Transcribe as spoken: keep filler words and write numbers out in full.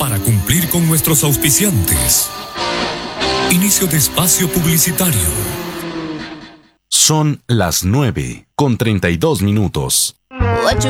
para cumplir con nuestros auspiciantes. Inicio de espacio publicitario. Son las nueve con treinta y dos minutos.